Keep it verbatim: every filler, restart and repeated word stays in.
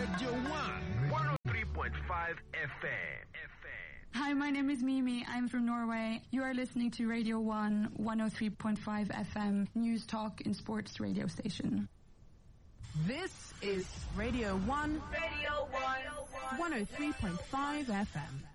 Radio one, one oh three point five F M. Hi, my name is Mimi. I'm from Norway. You are listening to Radio one, one oh three point five F M, News Talk and Sports radio station. This is Radio one, Radio one, one oh three point five F M.